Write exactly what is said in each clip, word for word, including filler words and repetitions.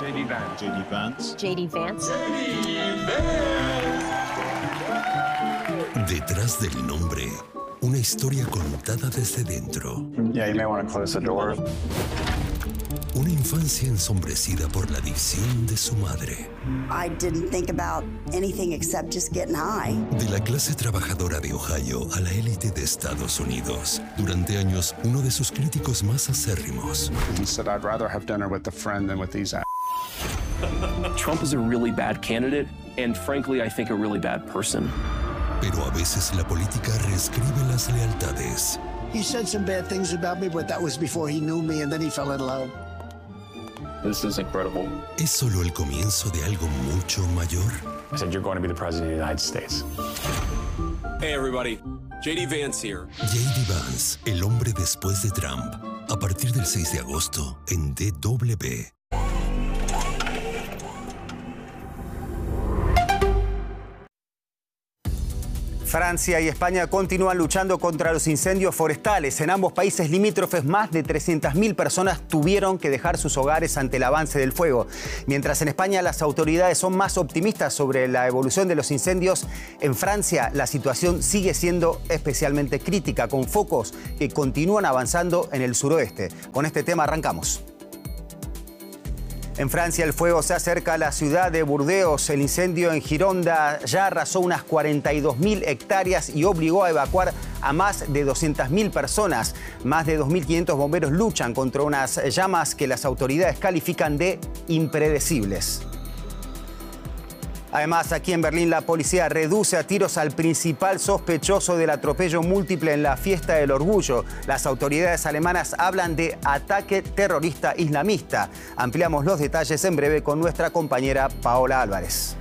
J D Vance. J D Vance. J D Vance. Detrás del nombre, una historia contada desde dentro. Yeah, you may want to close the door. Una infancia ensombrecida por la adicción de su madre. I didn't think about anything except just getting high. De la clase trabajadora de Ohio a la élite de Estados Unidos. Durante años, uno de sus críticos más acérrimos. He said, I'd rather have dinner with a friend than with these a**. Trump is a really bad candidate, and frankly, I think a really bad person. Pero a veces la política reescribe las lealtades. He said some bad things about me, but that was before he knew me, and then he fell in love. This is incredible. ¿Es solo el comienzo de algo mucho mayor? I said, you're going to be the president of the United States. Hey, everybody. J D Vance here. J D Vance, el hombre después de Trump. A partir del seis de agosto en D W. Francia y España continúan luchando contra los incendios forestales. En ambos países limítrofes, más de trescientas mil personas tuvieron que dejar sus hogares ante el avance del fuego. Mientras en España las autoridades son más optimistas sobre la evolución de los incendios, en Francia la situación sigue siendo especialmente crítica, con focos que continúan avanzando en el suroeste. Con este tema arrancamos. En Francia el fuego se acerca a la ciudad de Burdeos. El incendio en Gironda ya arrasó unas cuarenta y dos mil hectáreas y obligó a evacuar a más de doscientas mil personas. Más de dos mil quinientos bomberos luchan contra unas llamas que las autoridades califican de impredecibles. Además, aquí en Berlín la policía reduce a tiros al principal sospechoso del atropello múltiple en la Fiesta del Orgullo. Las autoridades alemanas hablan de ataque terrorista islamista. Ampliamos los detalles en breve con nuestra compañera Paola Álvarez.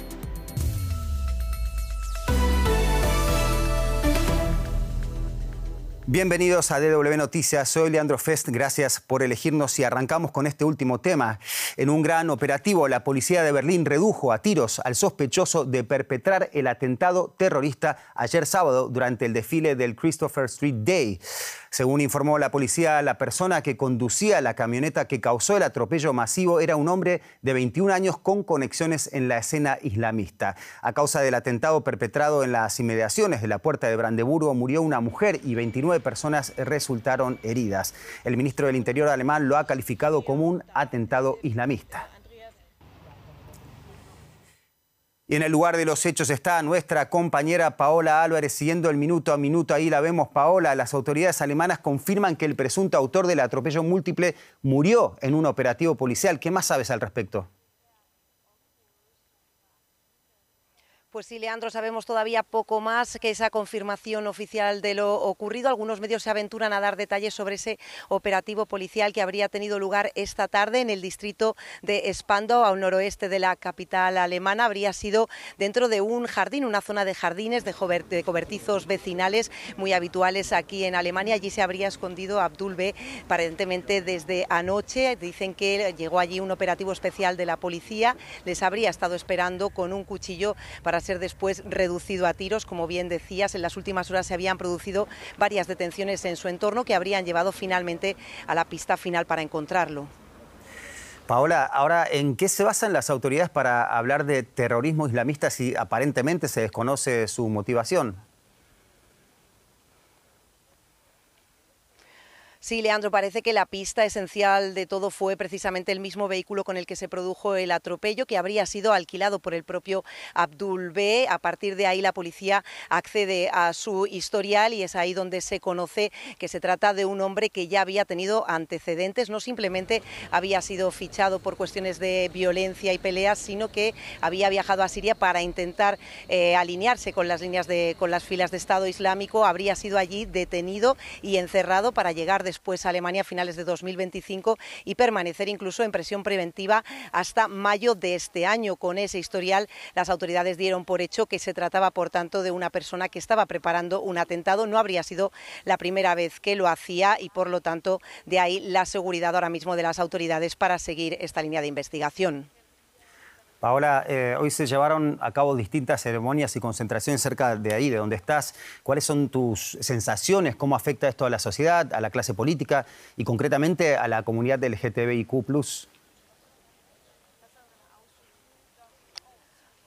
Bienvenidos a D W Noticias, soy Leandro Fest, gracias por elegirnos y arrancamos con este último tema. En un gran operativo, la policía de Berlín redujo a tiros al sospechoso de perpetrar el atentado terrorista ayer sábado durante el desfile del Christopher Street Day. Según informó la policía, la persona que conducía la camioneta que causó el atropello masivo era un hombre de veintiún años con conexiones en la escena islamista. A causa del atentado perpetrado en las inmediaciones de la Puerta de Brandeburgo, murió una mujer y veintinueve personas resultaron heridas. El ministro del Interior alemán lo ha calificado como un atentado islamista. Y en el lugar de los hechos está nuestra compañera Paola Álvarez siguiendo el minuto a minuto. Ahí la vemos, Paola. Las autoridades alemanas confirman que el presunto autor del atropello múltiple murió en un operativo policial. ¿Qué más sabes al respecto? Pues sí, Leandro, sabemos todavía poco más que esa confirmación oficial de lo ocurrido. Algunos medios se aventuran a dar detalles sobre ese operativo policial que habría tenido lugar esta tarde en el distrito de Spandau, al noroeste de la capital alemana. Habría sido dentro de un jardín, una zona de jardines, de cobertizos vecinales muy habituales aquí en Alemania. Allí se habría escondido Abdul B, aparentemente desde anoche. Dicen que llegó allí un operativo especial de la policía. Les habría estado esperando con un cuchillo para ser después reducido a tiros. Como bien decías, en las últimas horas se habían producido varias detenciones en su entorno que habrían llevado finalmente a la pista final para encontrarlo. Paola, ahora, ¿en qué se basan las autoridades para hablar de terrorismo islamista si aparentemente se desconoce su motivación? Sí, Leandro, parece que la pista esencial de todo fue precisamente el mismo vehículo con el que se produjo el atropello, que habría sido alquilado por el propio Abdul B. A partir de ahí la policía accede a su historial y es ahí donde se conoce que se trata de un hombre que ya había tenido antecedentes, no simplemente había sido fichado por cuestiones de violencia y peleas, sino que había viajado a Siria para intentar eh, alinearse con las líneas de, con las filas de Estado Islámico. Habría sido allí detenido y encerrado para llegar de después a Alemania a finales de dos mil veinticinco y permanecer incluso en prisión preventiva hasta mayo de este año. Con ese historial, las autoridades dieron por hecho que se trataba, por tanto, de una persona que estaba preparando un atentado. No habría sido la primera vez que lo hacía y, por lo tanto, de ahí la seguridad ahora mismo de las autoridades para seguir esta línea de investigación. Paola, eh, hoy se llevaron a cabo distintas ceremonias y concentraciones cerca de ahí, de donde estás. ¿Cuáles son tus sensaciones? ¿Cómo afecta esto a la sociedad, a la clase política y concretamente a la comunidad L G T B I Q plus?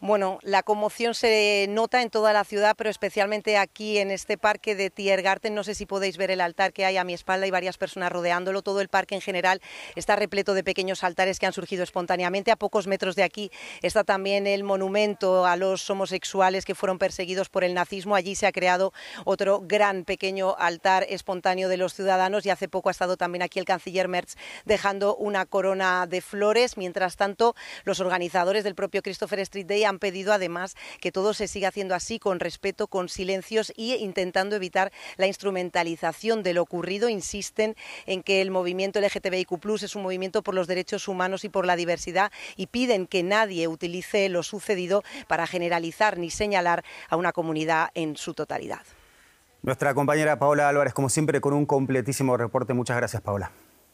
Bueno, la conmoción se nota en toda la ciudad, pero especialmente aquí en este parque de Tiergarten. No sé si podéis ver el altar que hay a mi espalda y varias personas rodeándolo. Todo el parque en general está repleto de pequeños altares que han surgido espontáneamente. A pocos metros de aquí está también el monumento a los homosexuales que fueron perseguidos por el nazismo. Allí se ha creado otro gran pequeño altar espontáneo de los ciudadanos y hace poco ha estado también aquí el canciller Merz dejando una corona de flores. Mientras tanto, los organizadores del propio Christopher Street Day han pedido además que todo se siga haciendo así, con respeto, con silencios y intentando evitar la instrumentalización de lo ocurrido. Insisten en que el movimiento L G T B I Q plus, es un movimiento por los derechos humanos y por la diversidad, y piden que nadie utilice lo sucedido para generalizar ni señalar a una comunidad en su totalidad. Nuestra compañera Paola Álvarez, como siempre, con un completísimo reporte. Muchas gracias, Paola.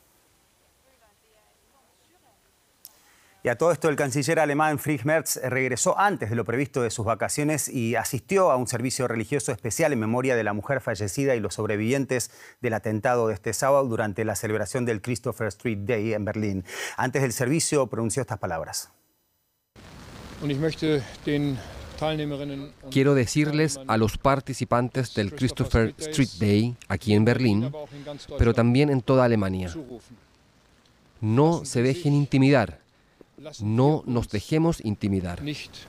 Y a todo esto, el canciller alemán Friedrich Merz regresó antes de lo previsto de sus vacaciones y asistió a un servicio religioso especial en memoria de la mujer fallecida y los sobrevivientes del atentado de este sábado durante la celebración del Christopher Street Day en Berlín. Antes del servicio pronunció estas palabras. Quiero decirles a los participantes del Christopher Street Day aquí en Berlín, pero también en toda Alemania: no se dejen intimidar. No nos dejemos intimidar.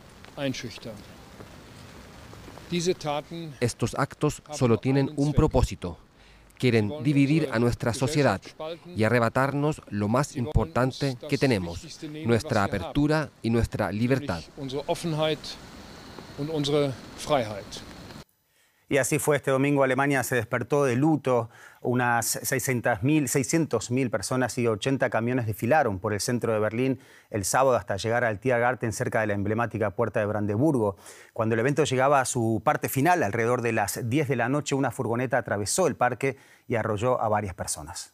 Estos actos solo tienen un propósito. Quieren dividir a nuestra sociedad y arrebatarnos lo más importante que tenemos: nuestra apertura y nuestra libertad. Y así fue este domingo. Alemania se despertó de luto. Unas seiscientas mil personas y ochenta camiones desfilaron por el centro de Berlín el sábado hasta llegar al Tiergarten, cerca de la emblemática Puerta de Brandeburgo. Cuando el evento llegaba a su parte final, alrededor de las diez de la noche, una furgoneta atravesó el parque y arrolló a varias personas.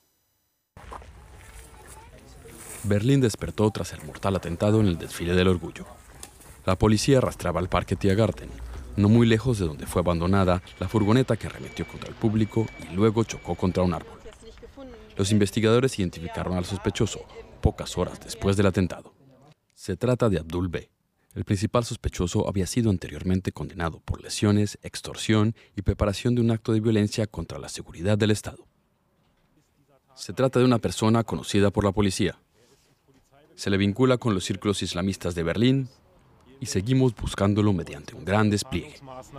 Berlín despertó tras el mortal atentado en el desfile del orgullo. La policía arrastraba al parque Tiergarten, no muy lejos de donde fue abandonada la furgoneta que arremetió contra el público y luego chocó contra un árbol. Los investigadores identificaron al sospechoso pocas horas después del atentado. Se trata de Abdul B. El principal sospechoso había sido anteriormente condenado por lesiones, extorsión y preparación de un acto de violencia contra la seguridad del Estado. Se trata de una persona conocida por la policía. Se le vincula con los círculos islamistas de Berlín y seguimos buscándolo mediante un gran despliegue.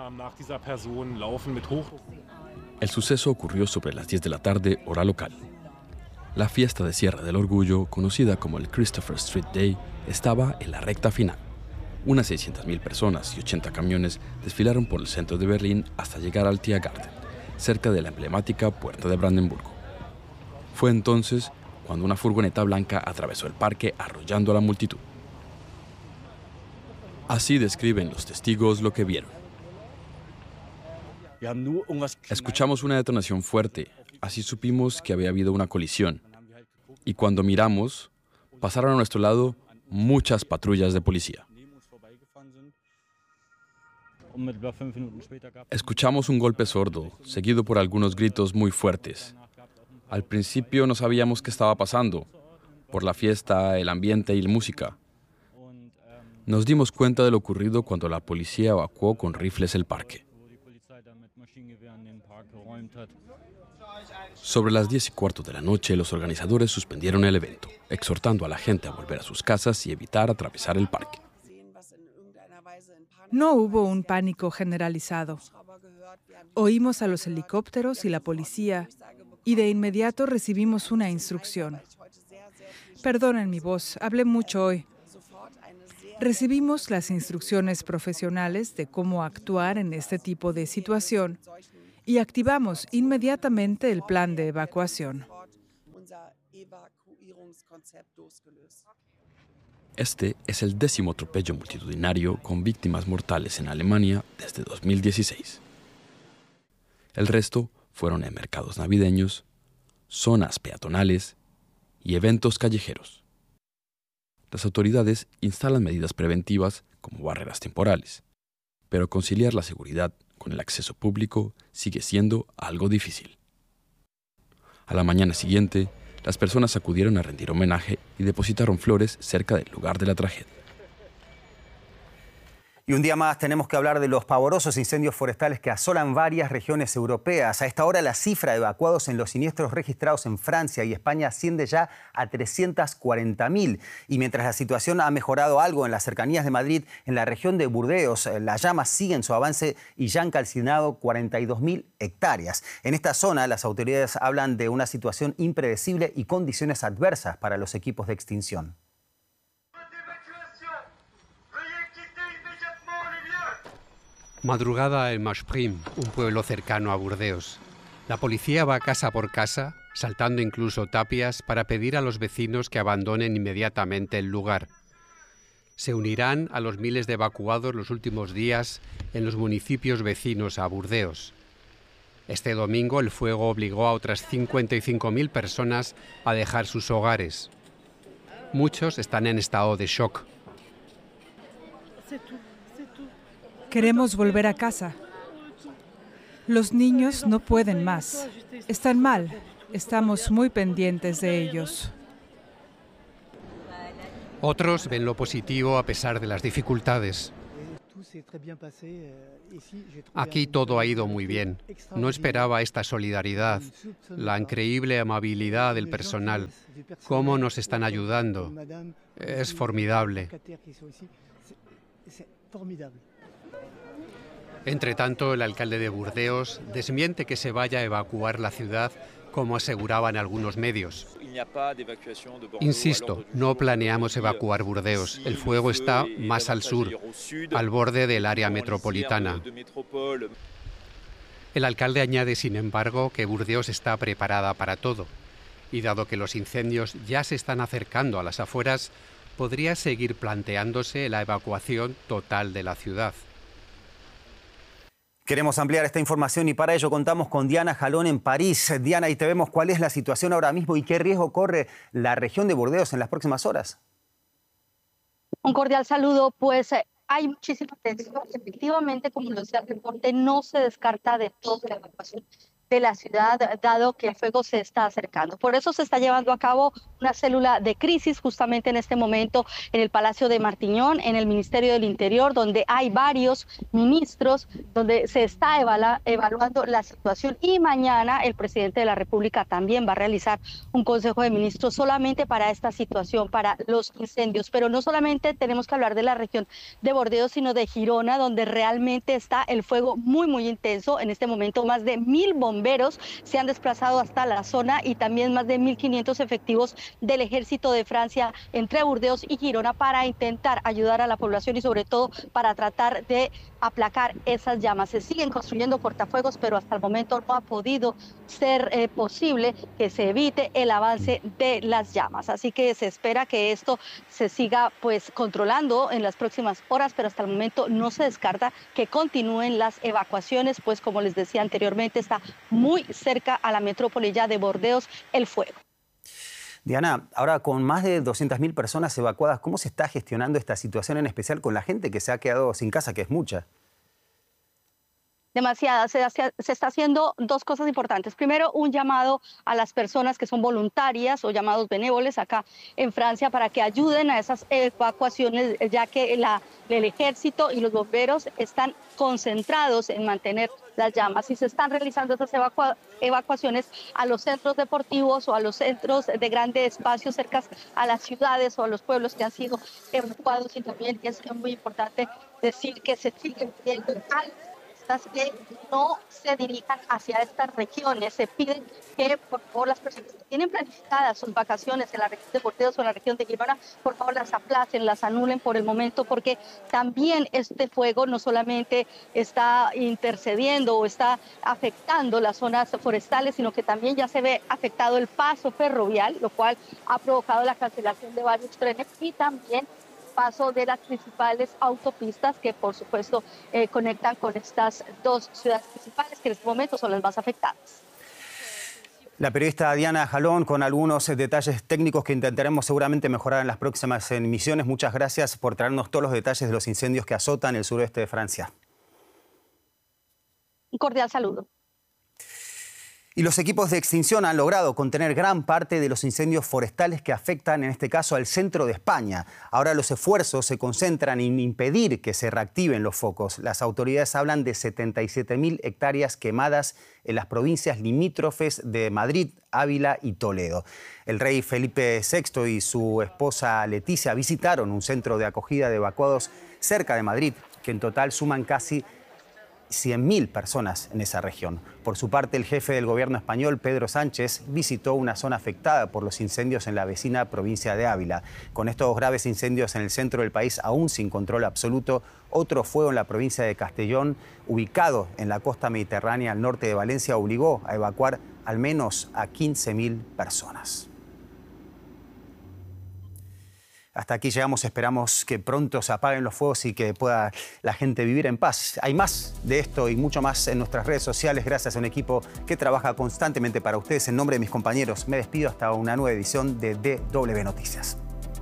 El suceso ocurrió sobre las diez de la tarde, hora local. La fiesta de cierre del orgullo, conocida como el Christopher Street Day, estaba en la recta final. Unas seiscientas mil personas y ochenta camiones desfilaron por el centro de Berlín hasta llegar al Tiergarten, cerca de la emblemática Puerta de Brandeburgo. Fue entonces cuando una furgoneta blanca atravesó el parque arrollando a la multitud. Así describen los testigos lo que vieron. Escuchamos una detonación fuerte, así supimos que había habido una colisión. Y cuando miramos, pasaron a nuestro lado muchas patrullas de policía. Escuchamos un golpe sordo, seguido por algunos gritos muy fuertes. Al principio no sabíamos qué estaba pasando, por la fiesta, el ambiente y la música. Nos dimos cuenta de lo ocurrido cuando la policía evacuó con rifles el parque. Sobre las diez y cuarto de la noche, los organizadores suspendieron el evento, exhortando a la gente a volver a sus casas y evitar atravesar el parque. No hubo un pánico generalizado. Oímos a los helicópteros y la policía y de inmediato recibimos una instrucción. Perdonen mi voz, hablé mucho hoy. Recibimos las instrucciones profesionales de cómo actuar en este tipo de situación y activamos inmediatamente el plan de evacuación. Este es el décimo atropello multitudinario con víctimas mortales en Alemania desde dos mil dieciséis. El resto fueron en mercados navideños, zonas peatonales y eventos callejeros. Las autoridades instalan medidas preventivas como barreras temporales, pero conciliar la seguridad con el acceso público sigue siendo algo difícil. A la mañana siguiente, las personas acudieron a rendir homenaje y depositaron flores cerca del lugar de la tragedia. Y un día más tenemos que hablar de los pavorosos incendios forestales que asolan varias regiones europeas. A esta hora la cifra de evacuados en los siniestros registrados en Francia y España asciende ya a trescientos cuarenta mil. Y mientras la situación ha mejorado algo en las cercanías de Madrid, en la región de Burdeos las llamas siguen su avance y ya han calcinado cuarenta y dos mil hectáreas. En esta zona las autoridades hablan de una situación impredecible y condiciones adversas para los equipos de extinción. Madrugada en Masprim, un pueblo cercano a Burdeos. La policía va casa por casa, saltando incluso tapias para pedir a los vecinos que abandonen inmediatamente el lugar. Se unirán a los miles de evacuados los últimos días en los municipios vecinos a Burdeos. Este domingo el fuego obligó a otras cincuenta y cinco mil personas a dejar sus hogares. Muchos están en estado de shock. Queremos volver a casa. Los niños no pueden más. Están mal. Estamos muy pendientes de ellos. Otros ven lo positivo a pesar de las dificultades. Aquí todo ha ido muy bien. No esperaba esta solidaridad, la increíble amabilidad del personal. Cómo nos están ayudando. Es formidable. Entre tanto, el alcalde de Burdeos desmiente que se vaya a evacuar la ciudad, como aseguraban algunos medios. Insisto, no planeamos evacuar Burdeos. El fuego está más al sur, al borde del área metropolitana. El alcalde añade, sin embargo, que Burdeos está preparada para todo. Y dado que los incendios ya se están acercando a las afueras, podría seguir planteándose la evacuación total de la ciudad. Queremos ampliar esta información y para ello contamos con Diana Jalón en París. Diana, y te vemos cuál es la situación ahora mismo y qué riesgo corre la región de Burdeos en las próximas horas. Un cordial saludo, pues eh, hay muchísima tensión. Efectivamente, como lo decía el reporte, no se descarta de todo la evacuación de la ciudad, dado que el fuego se está acercando. Por eso se está llevando a cabo una célula de crisis justamente en este momento en el Palacio de Martiñón, en el Ministerio del Interior, donde hay varios ministros, donde se está evalu- evaluando la situación. Y mañana el presidente de la República también va a realizar un consejo de ministros solamente para esta situación, para los incendios. Pero no solamente tenemos que hablar de la región de Burdeos, sino de Girona, donde realmente está el fuego muy, muy intenso. En este momento más de mil bomberos Bomberos se han desplazado hasta la zona y también más de mil quinientos efectivos del Ejército de Francia entre Burdeos y Girona para intentar ayudar a la población y sobre todo para tratar de aplacar esas llamas. Se siguen construyendo cortafuegos, pero hasta el momento no ha podido ser eh, posible que se evite el avance de las llamas. Así que se espera que esto se siga pues controlando en las próximas horas, pero hasta el momento no se descarta que continúen las evacuaciones, pues como les decía anteriormente, está muy cerca a la metrópoli ya de Burdeos el fuego. Diana, ahora con más de doscientas mil personas evacuadas, ¿cómo se está gestionando esta situación, en especial con la gente que se ha quedado sin casa, que es mucha? Demasiada. Se, se está haciendo dos cosas importantes. Primero, un llamado a las personas que son voluntarias o llamados benévoles acá en Francia para que ayuden a esas evacuaciones, ya que la, el ejército y los bomberos están concentrados en mantener las llamas y se están realizando esas evacua evacuaciones a los centros deportivos o a los centros de grandes espacios cerca a las ciudades o a los pueblos que han sido evacuados. Y también es muy importante decir que se siguen pidiendo que no se dirijan hacia estas regiones. Se pide que, por favor, las personas que tienen planificadas sus vacaciones en la región de Burdeos o en la región de Girona, por favor, las aplacen, las anulen por el momento, porque también este fuego no solamente está intercediendo o está afectando las zonas forestales, sino que también ya se ve afectado el paso ferroviario, lo cual ha provocado la cancelación de varios trenes y también paso de las principales autopistas que por supuesto eh, conectan con estas dos ciudades principales que en este momento son las más afectadas. La periodista Diana Jalón con algunos detalles técnicos que intentaremos seguramente mejorar en las próximas emisiones. Muchas gracias por traernos todos los detalles de los incendios que azotan el suroeste de Francia. Un cordial saludo. Y los equipos de extinción han logrado contener gran parte de los incendios forestales que afectan, en este caso, al centro de España. Ahora los esfuerzos se concentran en impedir que se reactiven los focos. Las autoridades hablan de setenta y siete mil hectáreas quemadas en las provincias limítrofes de Madrid, Ávila y Toledo. El rey Felipe sexto y su esposa Leticia visitaron un centro de acogida de evacuados cerca de Madrid, que en total suman casi cien mil personas en esa región. Por su parte, el jefe del gobierno español, Pedro Sánchez, visitó una zona afectada por los incendios en la vecina provincia de Ávila. Con estos graves incendios en el centro del país aún sin control absoluto, otro fuego en la provincia de Castellón, ubicado en la costa mediterránea al norte de Valencia, obligó a evacuar al menos a quince mil personas. Hasta aquí llegamos, esperamos que pronto se apaguen los fuegos y que pueda la gente vivir en paz. Hay más de esto y mucho más en nuestras redes sociales gracias a un equipo que trabaja constantemente para ustedes. En nombre de mis compañeros me despido hasta una nueva edición de D W Noticias.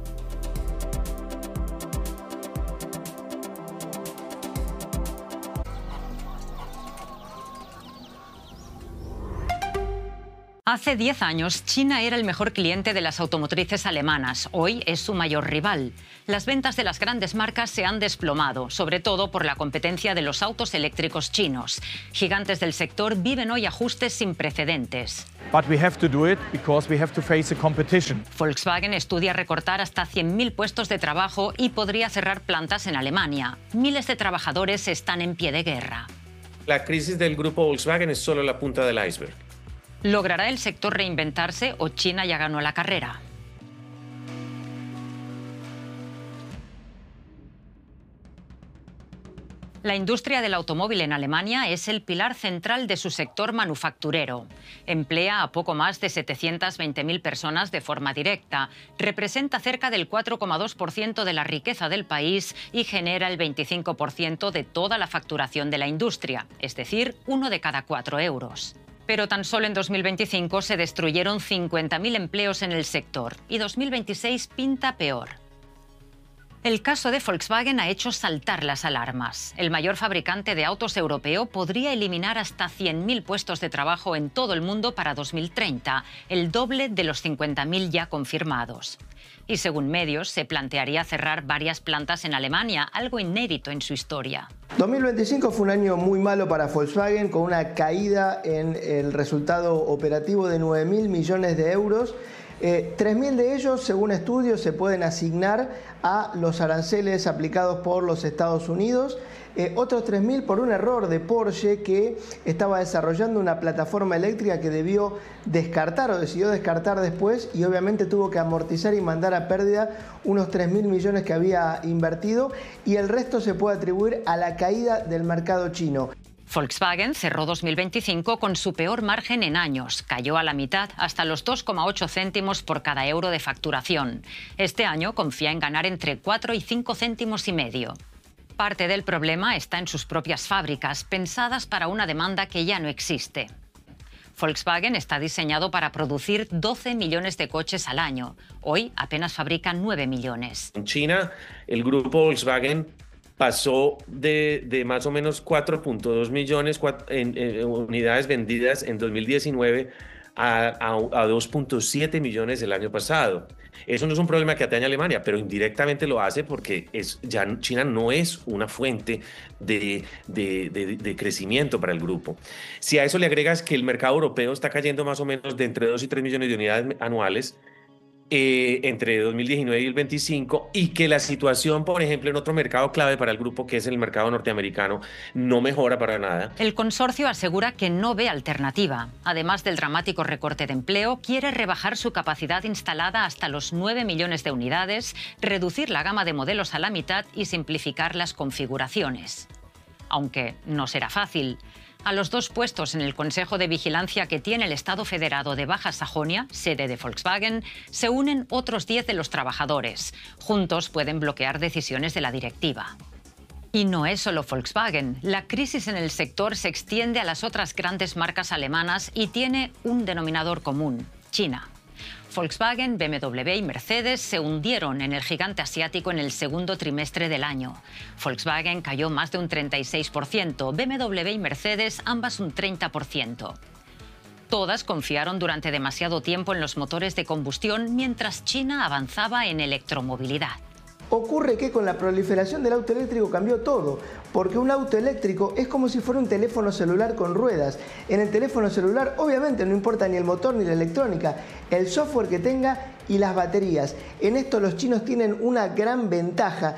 Hace diez años, China era el mejor cliente de las automotrices alemanas. Hoy es su mayor rival. Las ventas de las grandes marcas se han desplomado, sobre todo por la competencia de los autos eléctricos chinos. Gigantes del sector viven hoy ajustes sin precedentes. But we have to do it because we have to face the competition. Volkswagen estudia recortar hasta cien mil puestos de trabajo y podría cerrar plantas en Alemania. Miles de trabajadores están en pie de guerra. La crisis del grupo Volkswagen es solo la punta del iceberg. ¿Logrará el sector reinventarse o China ya ganó la carrera? La industria del automóvil en Alemania es el pilar central de su sector manufacturero. Emplea a poco más de setecientas veinte mil personas de forma directa, representa cerca del cuatro coma dos por ciento de la riqueza del país y genera el veinticinco por ciento de toda la facturación de la industria, es decir, uno de cada cuatro euros. Pero tan solo en dos mil veinticinco se destruyeron cincuenta mil empleos en el sector y dos mil veintiséis pinta peor. El caso de Volkswagen ha hecho saltar las alarmas. El mayor fabricante de autos europeo podría eliminar hasta cien mil puestos de trabajo en todo el mundo para dos mil treinta, el doble de los cincuenta mil ya confirmados. Y según medios, se plantearía cerrar varias plantas en Alemania, algo inédito en su historia. dos mil veinticinco fue un año muy malo para Volkswagen, con una caída en el resultado operativo de nueve mil millones de euros. Eh, tres mil de ellos, según estudios, se pueden asignar a los aranceles aplicados por los Estados Unidos. Eh, otros tres mil por un error de Porsche, que estaba desarrollando una plataforma eléctrica que debió descartar o decidió descartar después, y obviamente tuvo que amortizar y mandar a pérdida unos tres mil millones que había invertido, y el resto se puede atribuir a la caída del mercado chino. Volkswagen cerró dos mil veinticinco con su peor margen en años. Cayó a la mitad, hasta los dos coma ocho céntimos por cada euro de facturación. Este año confía en ganar entre cuatro y cinco céntimos y medio. Parte del problema está en sus propias fábricas, pensadas para una demanda que ya no existe. Volkswagen está diseñado para producir doce millones de coches al año. Hoy apenas fabrican nueve millones. En China, el grupo Volkswagen pasó de, de más o menos cuatro punto dos millones en, en unidades vendidas en dos mil diecinueve a, a, a dos punto siete millones el año pasado. Eso no es un problema que atañe a Alemania, pero indirectamente lo hace porque es, ya China no es una fuente de, de, de, de crecimiento para el grupo. Si a eso le agregas que el mercado europeo está cayendo más o menos de entre dos y tres millones de unidades anuales, Eh, entre dos mil diecinueve y el veinticinco, y que la situación, por ejemplo, en otro mercado clave para el grupo, que es el mercado norteamericano, no mejora para nada. El consorcio asegura que no ve alternativa. Además del dramático recorte de empleo, quiere rebajar su capacidad instalada hasta los nueve millones de unidades, reducir la gama de modelos a la mitad y simplificar las configuraciones. Aunque no será fácil. A los dos puestos en el Consejo de Vigilancia que tiene el Estado Federado de Baja Sajonia, sede de Volkswagen, se unen otros diez de los trabajadores. Juntos pueden bloquear decisiones de la directiva. Y no es solo Volkswagen. La crisis en el sector se extiende a las otras grandes marcas alemanas y tiene un denominador común: China. Volkswagen, B M W y Mercedes se hundieron en el gigante asiático en el segundo trimestre del año. Volkswagen cayó más de un treinta y seis por ciento, B M W y Mercedes ambas un treinta por ciento. Todas confiaron durante demasiado tiempo en los motores de combustión mientras China avanzaba en electromovilidad. Ocurre que con la proliferación del auto eléctrico cambió todo, porque un auto eléctrico es como si fuera un teléfono celular con ruedas. En el teléfono celular obviamente no importa ni el motor ni la electrónica, el software que tenga y las baterías. En esto los chinos tienen una gran ventaja.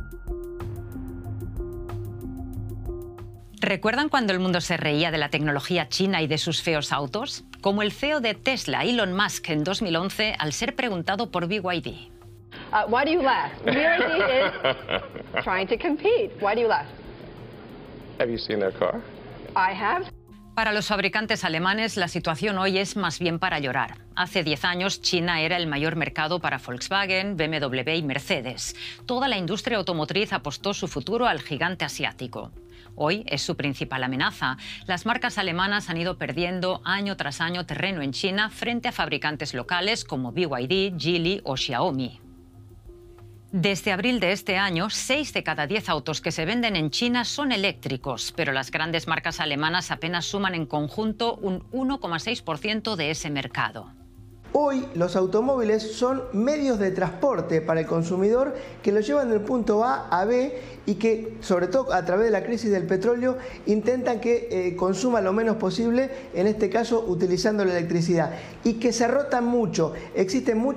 ¿Recuerdan cuando el mundo se reía de la tecnología china y de sus feos autos? Como el C E O de Tesla, Elon Musk, en dos mil once, al ser preguntado por B Y D. Uh, why do you laugh? B Y D is trying to compete. Why do you laugh? Have you seen their car? I have. Para los fabricantes alemanes, la situación hoy es más bien para llorar. Hace diez años, China era el mayor mercado para Volkswagen, B M W y Mercedes. Toda la industria automotriz apostó su futuro al gigante asiático. Hoy es su principal amenaza. Las marcas alemanas han ido perdiendo año tras año terreno en China frente a fabricantes locales como B Y D, Geely o Xiaomi. Desde abril de este año, seis de cada diez autos que se venden en China son eléctricos, pero las grandes marcas alemanas apenas suman en conjunto un uno coma seis por ciento de ese mercado. Hoy los automóviles son medios de transporte para el consumidor que lo llevan del punto A a B y que, sobre todo a través de la crisis del petróleo, intentan que eh, consuma lo menos posible, en este caso utilizando la electricidad, y que se rotan mucho. Existen muchas